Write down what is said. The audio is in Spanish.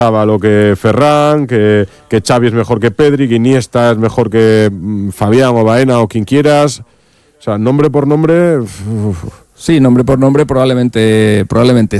lo que Ferran, que Xavi es mejor que Pedri, que Iniesta es mejor que Fabián o Baena o quien quieras. O sea, nombre por nombre. Sí, nombre por nombre probablemente